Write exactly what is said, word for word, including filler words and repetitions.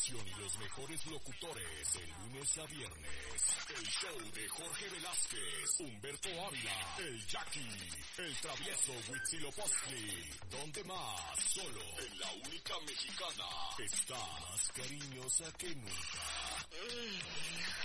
información y los mejores locutores de lunes a viernes. El show de Jorge Velázquez, Humberto Ávila, el Jackie, el travieso Huitzilopochtli. ¿Dónde más? Solo en la única mexicana. Está más cariñosa que nunca.